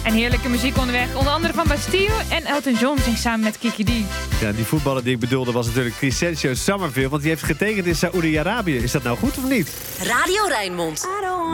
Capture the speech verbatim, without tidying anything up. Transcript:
En heerlijke muziek onderweg. Onder andere van Bastille en Elton John zingt samen met Kiki D. Ja, die voetballer die ik bedoelde was natuurlijk Crescencio Summerville. Want die heeft getekend in Saoedi-Arabië. Is dat nou goed of niet? Radio Rijnmond.